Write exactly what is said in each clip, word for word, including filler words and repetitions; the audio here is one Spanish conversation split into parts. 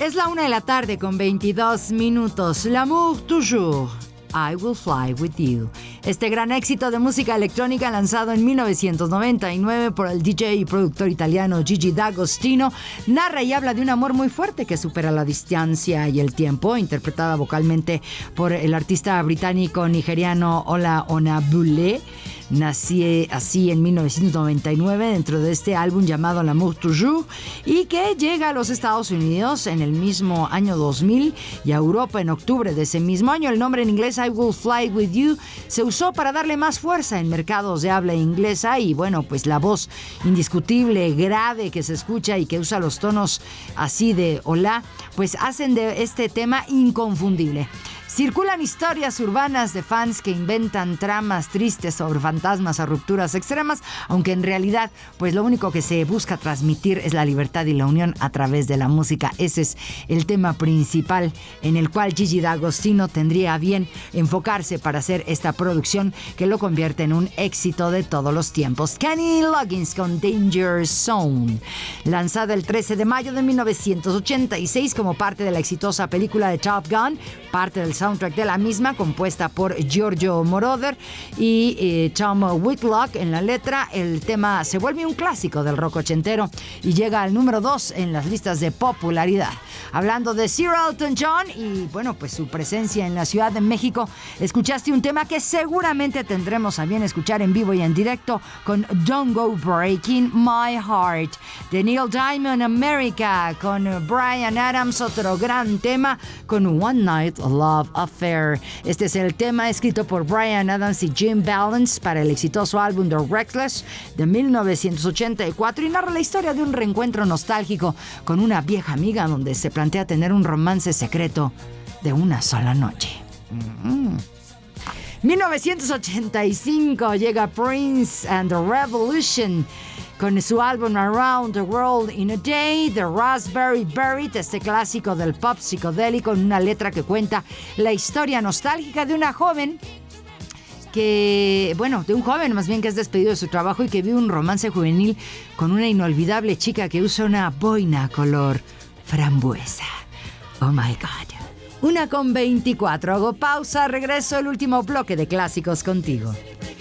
Es la una de la tarde con veintidós minutos. L'amour toujours. I Will Fly With You. Este gran éxito de música electrónica lanzado en mil novecientos noventa y nueve por el D J y productor italiano Gigi D'Agostino narra y habla de un amor muy fuerte que supera la distancia y el tiempo, interpretada vocalmente por el artista británico nigeriano Ola Onabule. Nací así en mil novecientos noventa y nueve dentro de este álbum llamado L'amour toujours y que llega a los Estados Unidos en el mismo año dos mil y a Europa en octubre de ese mismo año. El nombre en inglés I Will Fly With You se usó para darle más fuerza en mercados de habla inglesa y bueno, pues la voz indiscutible, grave que se escucha y que usa los tonos así de hola, pues hacen de este tema inconfundible. Circulan historias urbanas de fans que inventan tramas tristes sobre fantasmas o rupturas extremas, aunque en realidad, pues lo único que se busca transmitir es la libertad y la unión a través de la música. Ese es el tema principal en el cual Gigi D'Agostino tendría a bien enfocarse para hacer esta producción que lo convierte en un éxito de todos los tiempos. Kenny Loggins con Danger Zone, lanzada el trece de mayo de mil novecientos ochenta y seis como parte de la exitosa película de Top Gun, parte del soundtrack de la misma, compuesta por Giorgio Moroder y eh, Tom Whitlock en la letra. El tema se vuelve un clásico del rock ochentero y llega al número dos en las listas de popularidad. Hablando de Sir Elton John y bueno, pues su presencia en la Ciudad de México, escuchaste un tema que seguramente tendremos a bien escuchar en vivo y en directo con Don't Go Breaking My Heart de Neil Diamond America, con Bryan Adams, otro gran tema con One Night Love Affair. Este es el tema escrito por Bryan Adams y Jim Balance para el exitoso álbum The Reckless de mil novecientos ochenta y cuatro y narra la historia de un reencuentro nostálgico con una vieja amiga donde se plantea tener un romance secreto de una sola noche. Mm-hmm. mil novecientos ochenta y cinco llega Prince and the Revolution con su álbum Around the World in a Day, The Raspberry Beret, este clásico del pop psicodélico, en una letra que cuenta la historia nostálgica de una joven que, bueno, de un joven más bien que es despedido de su trabajo y que vive un romance juvenil con una inolvidable chica que usa una boina color frambuesa. Oh my God. Una con veinticuatro. Hago pausa, regreso el último bloque de clásicos contigo.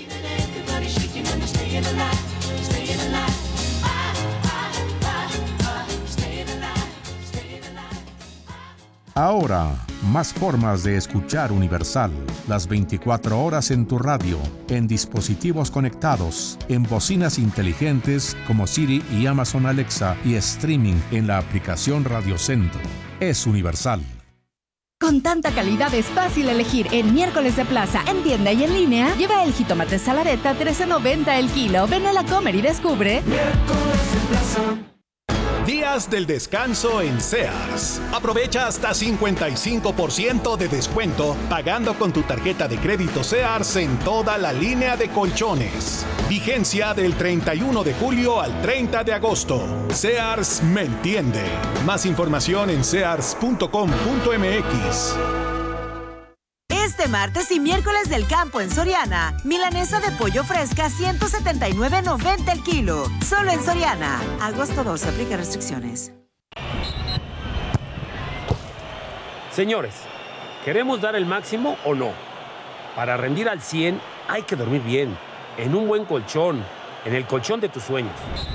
Ahora, más formas de escuchar Universal. Las veinticuatro horas en tu radio, en dispositivos conectados, en bocinas inteligentes como Siri y Amazon Alexa y streaming en la aplicación Radio Centro. Es Universal. Con tanta calidad es fácil elegir en Miércoles de Plaza, en tienda y en línea. Lleva el jitomate salareta trece noventa el kilo. Ven a la Comer y descubre Miércoles de Plaza. Días del descanso en Sears. Aprovecha hasta cincuenta y cinco por ciento de descuento pagando con tu tarjeta de crédito Sears en toda la línea de colchones. Vigencia del treinta y uno de julio al treinta de agosto. Sears me entiende. Más información en sears punto com punto m x. Este martes y miércoles del campo en Soriana. Milanesa de pollo fresca ciento setenta y nueve noventa el kilo. Solo en Soriana. Agosto doce. Aplica restricciones. Señores, ¿queremos dar el máximo o no? Para rendir al cien hay que dormir bien, en un buen colchón, en el colchón de tus sueños.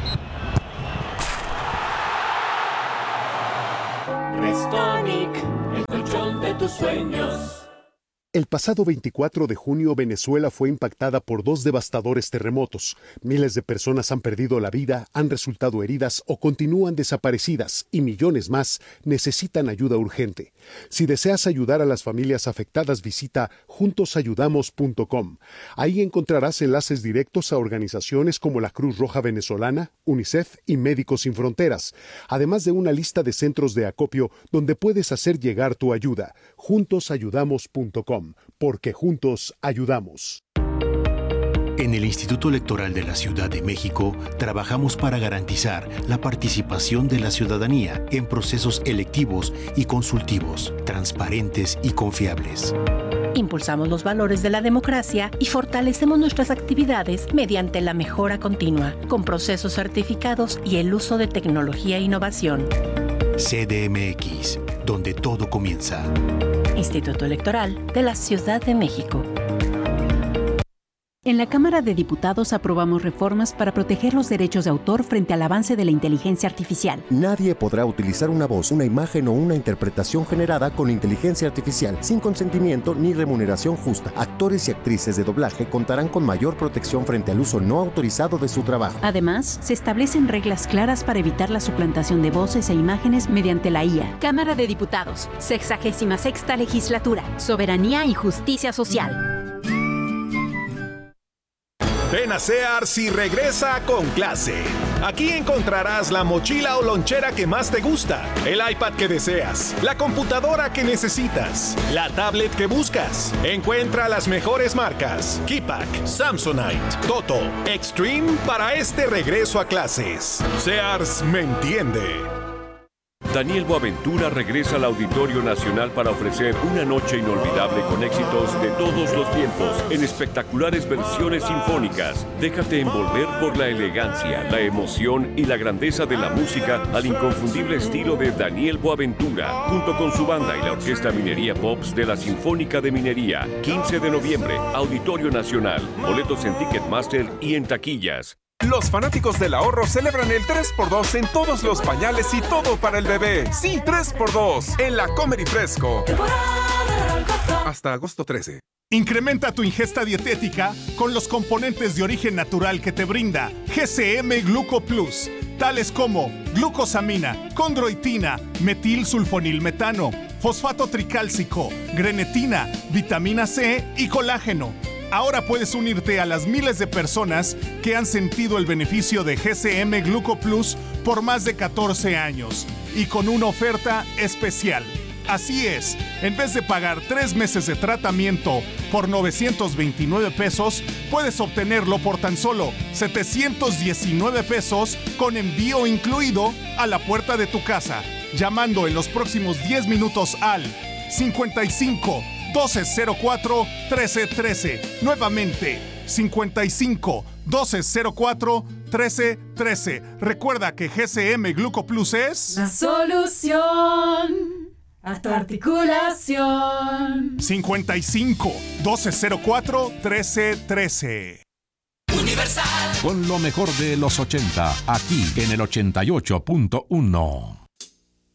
Restonic, el colchón de tus sueños. El pasado veinticuatro de junio, Venezuela fue impactada por dos devastadores terremotos. Miles de personas han perdido la vida, han resultado heridas o continúan desaparecidas y millones más necesitan ayuda urgente. Si deseas ayudar a las familias afectadas, visita juntos ayudamos punto com. Ahí encontrarás enlaces directos a organizaciones como la Cruz Roja Venezolana, UNICEF y Médicos Sin Fronteras, además de una lista de centros de acopio donde puedes hacer llegar tu ayuda. juntos ayudamos punto com. Porque juntos ayudamos. En el Instituto Electoral de la Ciudad de México trabajamos para garantizar la participación de la ciudadanía en procesos electivos y consultivos, transparentes y confiables. Impulsamos los valores de la democracia y fortalecemos nuestras actividades mediante la mejora continua, con procesos certificados y el uso de tecnología e innovación. C D M X, donde todo comienza. Instituto Electoral de la Ciudad de México. En la Cámara de Diputados aprobamos reformas para proteger los derechos de autor frente al avance de la inteligencia artificial. Nadie podrá utilizar una voz, una imagen o una interpretación generada con inteligencia artificial sin consentimiento ni remuneración justa. Actores y actrices de doblaje contarán con mayor protección frente al uso no autorizado de su trabajo. Además, se establecen reglas claras para evitar la suplantación de voces e imágenes mediante la I A. Cámara de Diputados, sexagésima sexta legislatura, soberanía y justicia social. Ven a Sears y regresa con clase. Aquí encontrarás la mochila o lonchera que más te gusta, el iPad que deseas, la computadora que necesitas, la tablet que buscas. Encuentra las mejores marcas: Keypack, Samsonite, Toto, Extreme para este regreso a clases. Sears me entiende. Daniel Boaventura regresa al Auditorio Nacional para ofrecer una noche inolvidable con éxitos de todos los tiempos en espectaculares versiones sinfónicas. Déjate envolver por la elegancia, la emoción y la grandeza de la música al inconfundible estilo de Daniel Boaventura, junto con su banda y la Orquesta Minería Pops de la Sinfónica de Minería. quince de noviembre, Auditorio Nacional. Boletos en Ticketmaster y en taquillas. Los fanáticos del ahorro celebran el tres por dos en todos los pañales y todo para el bebé. Sí, tres por dos en la Comer y Fresco. Hasta agosto trece. Incrementa tu ingesta dietética con los componentes de origen natural que te brinda G C M Gluco Plus, tales como glucosamina, condroitina, metilsulfonilmetano, fosfato tricálcico, grenetina, vitamina C y colágeno. Ahora puedes unirte a las miles de personas que han sentido el beneficio de G C M Gluco Plus por más de catorce años y con una oferta especial. Así es, en vez de pagar tres meses de tratamiento por novecientos veintinueve pesos, puedes obtenerlo por tan solo setecientos diecinueve pesos con envío incluido a la puerta de tu casa, llamando en los próximos diez minutos al cincuenta y cinco doce cero cuatro trece trece. Nuevamente, cincuenta y cinco doce cero cuatro trece trece. Recuerda que G C M Gluco Plus es la solución a tu articulación. cincuenta y cinco doce cero cuatro trece trece. Universal. Con lo mejor de los ochenta, aquí en el ochenta y ocho punto uno.